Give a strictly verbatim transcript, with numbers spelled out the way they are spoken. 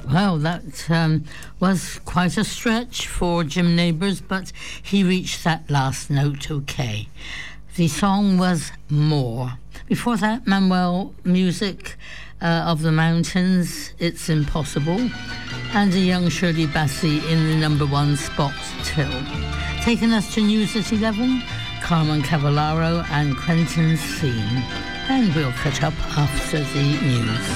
Well, that um, was quite a stretch for Jim Nabors, but he reached that last note okay. The song was More. Before that, Manuel Music uh, of the Mountains, It's Impossible, and a young Shirley Bassey in the number one spot till. Taking us to news at eleven, Carmen Cavallaro and Quentin Scene. And we'll catch up after the news.